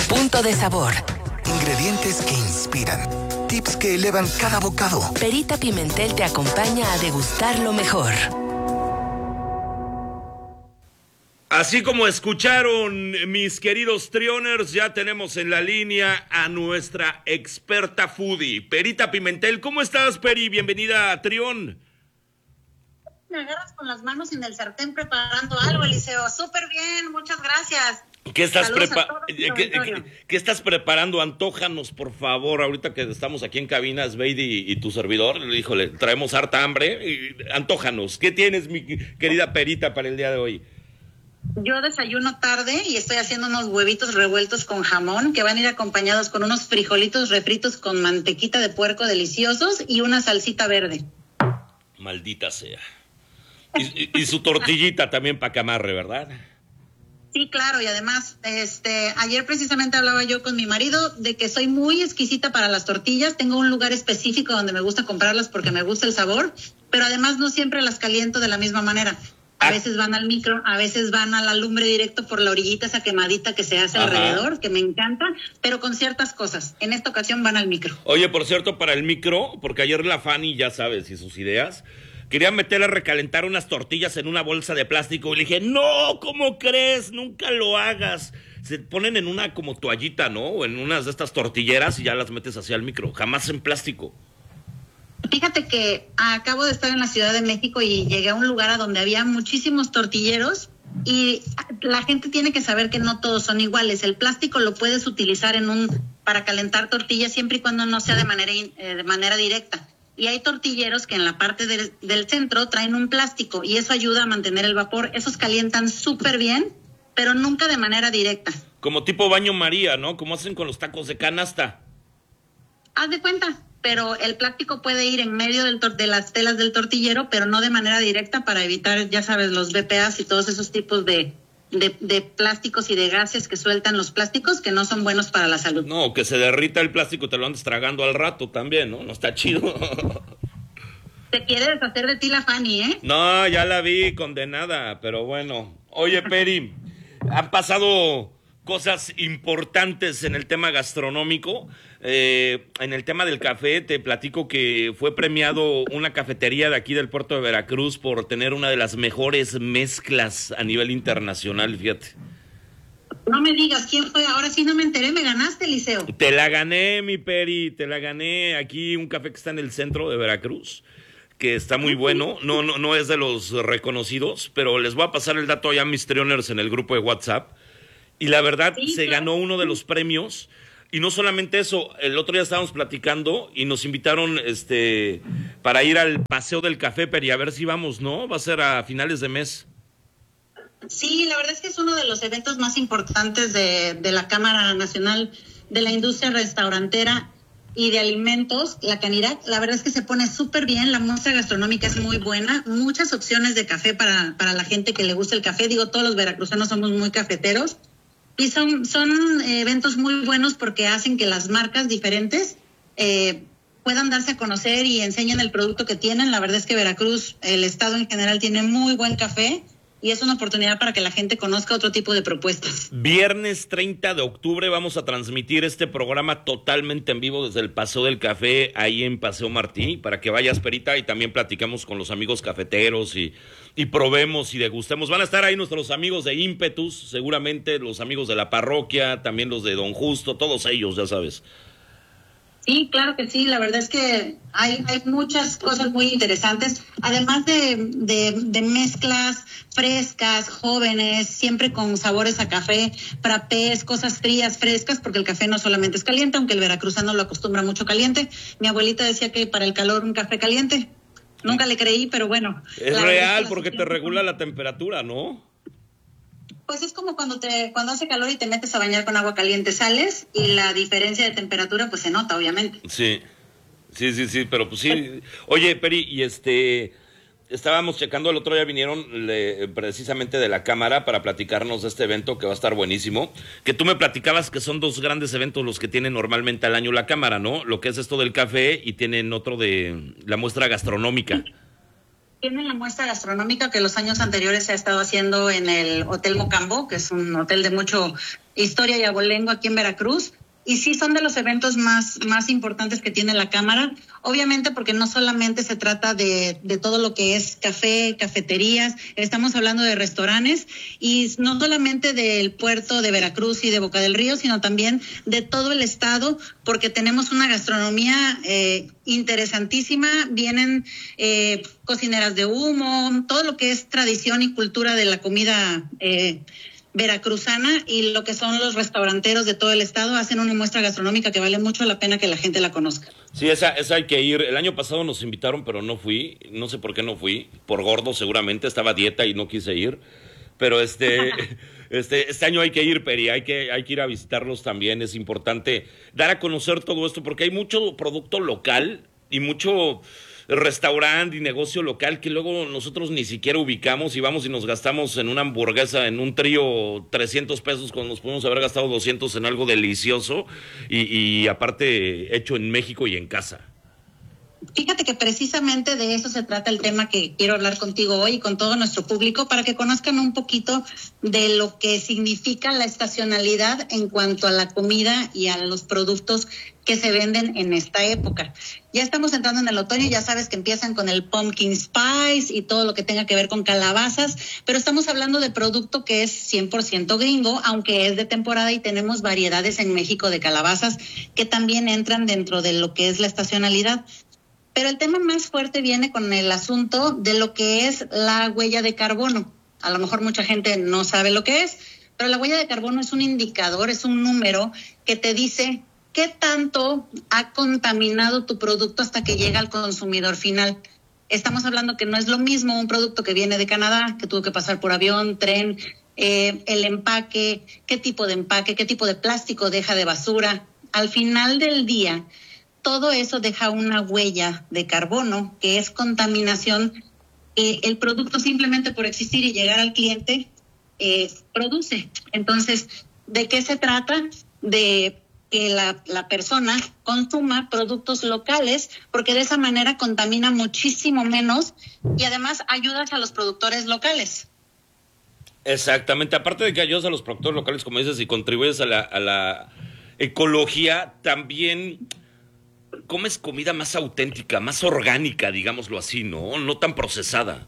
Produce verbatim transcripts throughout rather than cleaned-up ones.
punto de sabor. Ingredientes que inspiran. Tips que elevan cada bocado. Perita Pimentel te acompaña a degustar lo mejor. Así como escucharon, mis queridos Trioners, ya tenemos en la línea a nuestra experta foodie, Perita Pimentel. ¿Cómo estás, Peri? Bienvenida a Trión. Me agarras con las manos en el sartén preparando algo, Eliseo. Súper bien, muchas gracias. ¿Qué estás, prepa- ¿Qué, ¿Qué, ¿Qué estás preparando? Antójanos, por favor. Ahorita que estamos aquí en cabina, Sveidi y, y tu servidor, híjole, traemos harta hambre. Y, antójanos. ¿Qué tienes, mi querida Perita, para el día de hoy? Yo desayuno tarde y estoy haciendo unos huevitos revueltos con jamón que van a ir acompañados con unos frijolitos refritos con mantequita de puerco deliciosos y una salsita verde. Maldita sea. Y, y, y su tortillita también para que amarre, ¿verdad? Sí, claro, y además, este, ayer precisamente hablaba yo con mi marido de que soy muy exquisita para las tortillas. Tengo un lugar específico donde me gusta comprarlas porque me gusta el sabor, pero además no siempre las caliento de la misma manera. A veces van al micro, a veces van a la lumbre directo por la orillita, esa quemadita que se hace Ajá. alrededor, que me encanta, pero con ciertas cosas. En esta ocasión van al micro. Oye, por cierto, para el micro, porque ayer la Fanny, ya sabes, y sus ideas, quería meter a recalentar unas tortillas en una bolsa de plástico. Y le dije, no, ¿cómo crees? Nunca lo hagas. Se ponen en una como toallita, ¿no? O en unas de estas tortilleras y ya las metes hacia el micro. Jamás en plástico. Fíjate que acabo de estar en la Ciudad de México y llegué a un lugar a donde había muchísimos tortilleros y la gente tiene que saber que no todos son iguales. El plástico lo puedes utilizar en un para calentar tortillas siempre y cuando no sea de manera eh, de manera directa. Y hay tortilleros que en la parte del, del centro traen un plástico y eso ayuda a mantener el vapor. Esos calientan súper bien, pero nunca de manera directa. Como tipo baño María, ¿no? Como hacen con los tacos de canasta. Haz de cuenta. Pero el plástico puede ir en medio del tor- de las telas del tortillero, pero no de manera directa para evitar, ya sabes, los B P As y todos esos tipos de, de, de plásticos y de gases que sueltan los plásticos que no son buenos para la salud. No, que se derrita el plástico y te lo andes tragando al rato también, ¿no? No está chido. Te quiere deshacer de ti la Fanny, ¿eh? No, ya la vi condenada, pero bueno. Oye, Peri, han pasado cosas importantes en el tema gastronómico. Eh, en el tema del café, te platico que fue premiado una cafetería de aquí del puerto de Veracruz por tener una de las mejores mezclas a nivel internacional, fíjate. No me digas quién fue, ahora sí no me enteré, me ganaste, Eliseo. Te la gané, mi Peri, te la gané. Aquí un café que está en el centro de Veracruz, que está muy bueno. No, no, no es de los reconocidos, pero les voy a pasar el dato allá a mis Trioners en el grupo de WhatsApp. Y la verdad, sí, se claro. ganó uno de los premios. Y no solamente eso, el otro día estábamos platicando y nos invitaron este para ir al Paseo del Café, Peri, a ver si vamos, ¿no? Va a ser a finales de mes. Sí, la verdad es que es uno de los eventos más importantes de, de la Cámara Nacional de la Industria Restaurantera y de Alimentos, la Canirac. La verdad es que se pone súper bien, la muestra gastronómica es muy buena, muchas opciones de café para, para la gente que le gusta el café. Digo, todos los veracruzanos somos muy cafeteros. Y son, son eh, eventos muy buenos porque hacen que las marcas diferentes eh, puedan darse a conocer y enseñen el producto que tienen. La verdad es que Veracruz, el estado en general, tiene muy buen café y es una oportunidad para que la gente conozca otro tipo de propuestas. Viernes treinta de octubre vamos a transmitir este programa totalmente en vivo desde el Paseo del Café, ahí en Paseo Martí, para que vayas, Perita, y también platicamos con los amigos cafeteros y, y probemos y degustemos. Van a estar ahí nuestros amigos de Ímpetus, seguramente los amigos de la parroquia, también los de Don Justo, todos ellos, ya sabes. Sí, claro que sí, la verdad es que hay, hay muchas cosas muy interesantes, además de, de, de mezclas frescas, jóvenes, siempre con sabores a café, frappés, cosas frías, frescas, porque el café no solamente es caliente, aunque el veracruzano lo acostumbra mucho caliente. Mi abuelita decía que para el calor un café caliente, nunca le creí, pero bueno. Es real, porque te regula la temperatura, ¿no? Pues es como cuando te cuando hace calor y te metes a bañar con agua caliente, sales y la diferencia de temperatura pues se nota, obviamente. Sí, sí, sí, sí, pero pues sí. Oye, Peri, y este, estábamos checando, el otro día vinieron le, precisamente de la Cámara para platicarnos de este evento que va a estar buenísimo, que tú me platicabas que son dos grandes eventos los que tienen normalmente al año la Cámara, ¿no? Lo que es esto del café y tienen otro de la muestra gastronómica. Tienen la muestra gastronómica que los años anteriores se ha estado haciendo en el Hotel Mocambo, que es un hotel de mucho historia y abolengo aquí en Veracruz. Y sí son de los eventos más, más importantes que tiene la Cámara, obviamente porque no solamente se trata de, de todo lo que es café, cafeterías, estamos hablando de restaurantes y no solamente del puerto de Veracruz y de Boca del Río, sino también de todo el estado, porque tenemos una gastronomía eh, interesantísima, vienen eh, cocineras de humo, todo lo que es tradición y cultura de la comida eh, veracruzana y lo que son los restauranteros de todo el estado hacen una muestra gastronómica que vale mucho la pena que la gente la conozca. Sí, esa, esa hay que ir. El año pasado nos invitaron, pero no fui. No sé por qué no fui. Por gordo seguramente, estaba a dieta y no quise ir. Pero este, este, este año hay que ir, Peri, hay que, hay que ir a visitarlos también. Es importante dar a conocer todo esto porque hay mucho producto local y mucho restaurante y negocio local que luego nosotros ni siquiera ubicamos y vamos y nos gastamos en una hamburguesa, en un trío, trescientos pesos cuando nos podemos haber gastado doscientos en algo delicioso y, y aparte hecho en México y en casa. Fíjate que precisamente de eso se trata el tema que quiero hablar contigo hoy y con todo nuestro público para que conozcan un poquito de lo que significa la estacionalidad en cuanto a la comida y a los productos que se venden en esta época. Ya estamos entrando en el otoño, ya sabes que empiezan con el pumpkin spice y todo lo que tenga que ver con calabazas, pero estamos hablando de producto que es cien por ciento gringo, aunque es de temporada y tenemos variedades en México de calabazas que también entran dentro de lo que es la estacionalidad. Pero el tema más fuerte viene con el asunto de lo que es la huella de carbono. A lo mejor mucha gente no sabe lo que es, pero la huella de carbono es un indicador, es un número que te dice qué tanto ha contaminado tu producto hasta que llega al consumidor final. Estamos hablando que no es lo mismo un producto que viene de Canadá, que tuvo que pasar por avión, tren, eh, el empaque, qué tipo de empaque, qué tipo de plástico deja de basura. Al final del día, todo eso deja una huella de carbono, que es contaminación que el producto simplemente por existir y llegar al cliente eh, produce. Entonces, ¿de qué se trata? De que la, la persona consuma productos locales, porque de esa manera contamina muchísimo menos y además ayudas a los productores locales. Exactamente, aparte de que ayudas a los productores locales, como dices, y contribuyes a la, a la ecología, también comes comida más auténtica, más orgánica, digámoslo así, ¿no? No tan procesada.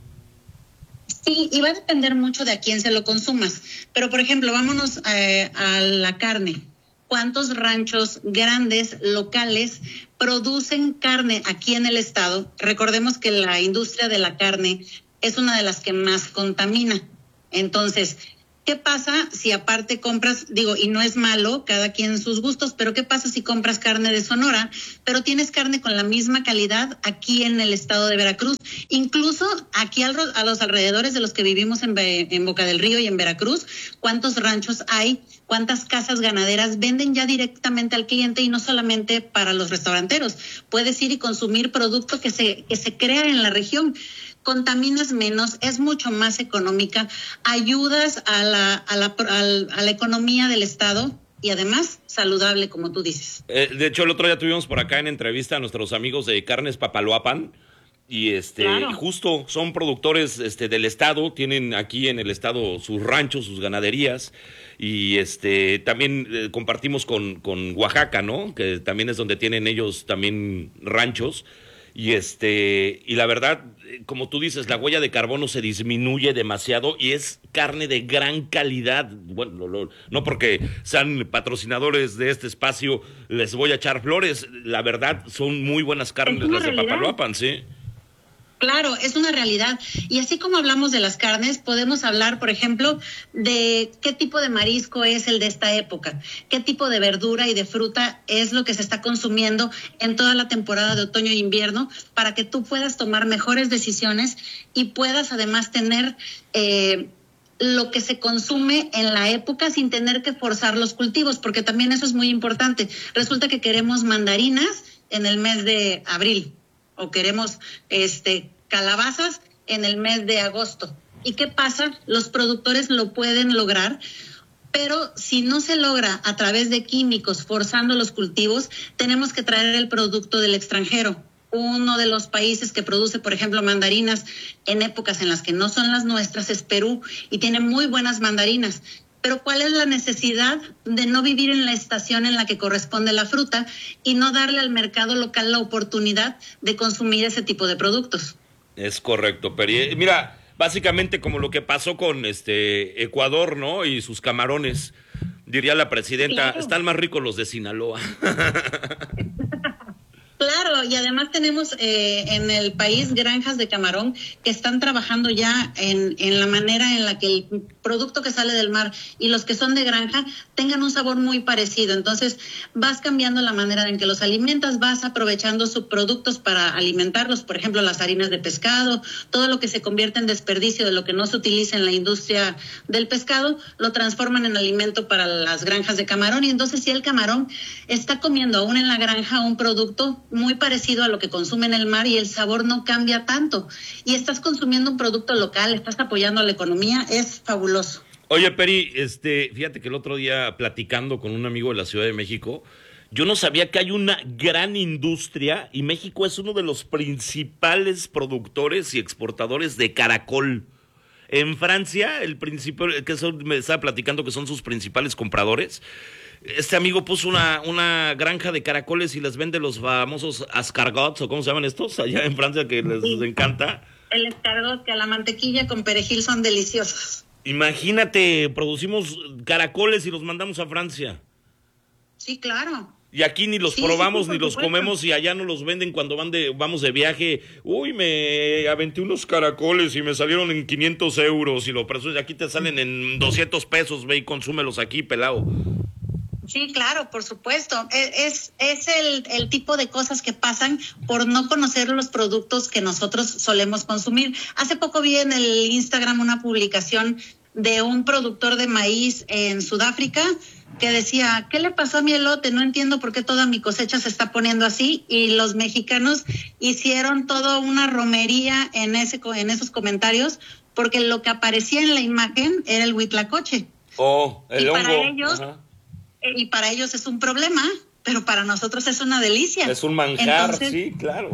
Sí, y va a depender mucho de a quién se lo consumas. Pero, por ejemplo, vámonos eh, a la carne. ¿Cuántos ranchos grandes, locales, producen carne aquí en el estado? Recordemos que la industria de la carne es una de las que más contamina. Entonces, ¿qué pasa si aparte compras, digo, y no es malo, cada quien sus gustos, pero qué pasa si compras carne de Sonora, pero tienes carne con la misma calidad aquí en el estado de Veracruz? Incluso aquí a los alrededores de los que vivimos en, en Boca del Río y en Veracruz, ¿cuántos ranchos hay? ¿Cuántas casas ganaderas venden ya directamente al cliente y no solamente para los restauranteros? Puedes ir y consumir producto que se, que se crea en la región. Contaminas menos, es mucho más económica, ayudas a la, a la, a la economía del estado y además saludable, como tú dices. Eh, de hecho, el otro día tuvimos por acá en entrevista a nuestros amigos de Carnes Papaloapan y este claro. Justo son productores este del estado, tienen aquí en el estado sus ranchos, sus ganaderías y este también eh, compartimos con, con Oaxaca, ¿no? Que también es donde tienen ellos también ranchos. Y este y la verdad, como tú dices, la huella de carbono se disminuye demasiado y es carne de gran calidad. Bueno, lo, lo, no porque sean patrocinadores de este espacio les voy a echar flores. La verdad, son muy buenas carnes las de Papaloapan, sí. Claro, es una realidad. Y así como hablamos de las carnes, podemos hablar, por ejemplo, de qué tipo de marisco es el de esta época, qué tipo de verdura y de fruta es lo que se está consumiendo en toda la temporada de otoño e invierno, para que tú puedas tomar mejores decisiones y puedas además tener eh, lo que se consume en la época sin tener que forzar los cultivos, porque también eso es muy importante. Resulta que queremos mandarinas en el mes de abril, o queremos este calabazas en el mes de agosto. ¿Y qué pasa? Los productores lo pueden lograr, pero si no se logra a través de químicos forzando los cultivos, tenemos que traer el producto del extranjero. Uno de los países que produce, por ejemplo, mandarinas en épocas en las que no son las nuestras es Perú y tiene muy buenas mandarinas. Pero ¿cuál es la necesidad de no vivir en la estación en la que corresponde la fruta y no darle al mercado local la oportunidad de consumir ese tipo de productos? Es correcto, Peri. Mira, básicamente como lo que pasó con este Ecuador, ¿no? Y sus camarones. Diría la presidenta, claro. Están más ricos los de Sinaloa. Claro, y además tenemos eh, en el país granjas de camarón que están trabajando ya en, en la manera en la que el producto que sale del mar y los que son de granja tengan un sabor muy parecido. Entonces vas cambiando la manera en que los alimentas, vas aprovechando subproductos para alimentarlos, por ejemplo las harinas de pescado, todo lo que se convierte en desperdicio de lo que no se utiliza en la industria del pescado, lo transforman en alimento para las granjas de camarón. Y entonces si el camarón está comiendo aún en la granja un producto muy parecido a lo que consume en el mar y el sabor no cambia tanto. Y estás consumiendo un producto local, estás apoyando a la economía, es fabuloso. Oye, Peri, este, fíjate que el otro día platicando con un amigo de la Ciudad de México, yo no sabía que hay una gran industria y México es uno de los principales productores y exportadores de caracol. En Francia, el principal, que eso me estaba platicando que son sus principales compradores. Este amigo puso una, una granja de caracoles y les vende los famosos escargots, o ¿cómo se llaman estos? Allá en Francia que les sí. encanta. El escargot, que a la mantequilla con perejil son deliciosos. Imagínate, producimos caracoles y los mandamos a Francia. Sí, claro. Y aquí ni los sí, probamos sí, ni los supuesto. comemos y allá no los venden cuando van de, vamos de viaje. Uy, me aventé unos caracoles y me salieron en quinientos euros y lo precio, y aquí te salen en doscientos pesos, ve y consúmelos aquí, pelado. Sí, claro, por supuesto. Es, es el, el tipo de cosas que pasan por no conocer los productos que nosotros solemos consumir. Hace poco vi en el Instagram una publicación de un productor de maíz en Sudáfrica que decía, ¿qué le pasó a mi elote? No entiendo por qué toda mi cosecha se está poniendo así. Y los mexicanos hicieron toda una romería en, ese, en esos comentarios porque lo que aparecía en la imagen era el huitlacoche. Oh, el y hongo. Para ellos, Ajá. Y para ellos es un problema, pero para nosotros es una delicia. Es un manjar, entonces, sí, claro.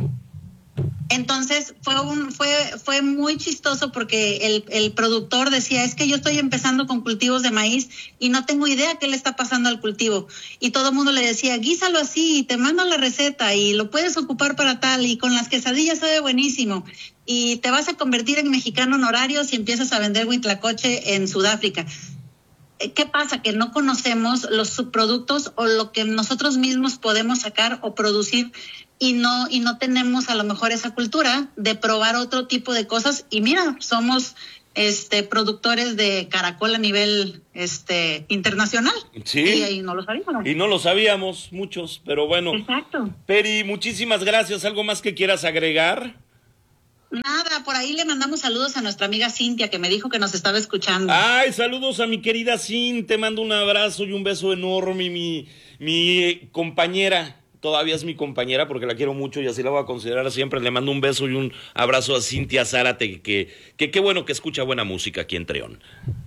Entonces fue un fue fue muy chistoso porque el, el productor decía, es que yo estoy empezando con cultivos de maíz y no tengo idea qué le está pasando al cultivo. Y todo el mundo le decía, guísalo así, te mando la receta y lo puedes ocupar para tal, y con las quesadillas sabe buenísimo. Y te vas a convertir en mexicano honorario si empiezas a vender huitlacoche en Sudáfrica. ¿Qué pasa? Que no conocemos los subproductos o lo que nosotros mismos podemos sacar o producir y no y no tenemos a lo mejor esa cultura de probar otro tipo de cosas. Y mira, somos este productores de caracol a nivel este internacional. Sí. Y ahí no lo sabíamos. Y no lo sabíamos muchos, pero bueno. Exacto. Peri, muchísimas gracias. ¿Algo más que quieras agregar? Nada, por ahí le mandamos saludos a nuestra amiga Cintia, que me dijo que nos estaba escuchando. Ay, saludos a mi querida Cintia, te mando un abrazo y un beso enorme, mi, mi compañera, todavía es mi compañera porque la quiero mucho y así la voy a considerar siempre. Le mando un beso y un abrazo a Cintia Zárate, que que qué bueno que escucha buena música aquí en Trión.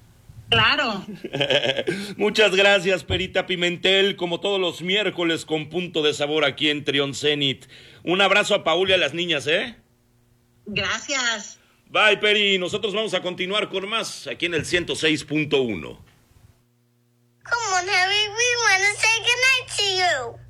Claro. Muchas gracias, Perita Pimentel, como todos los miércoles con punto de sabor aquí en Trión Zenit. Un abrazo a Paul y a las niñas, ¿eh? Gracias. Bye, Peri. Nosotros vamos a continuar con más aquí en el ciento seis punto uno. Come on, Harry. We want to say goodnight to you.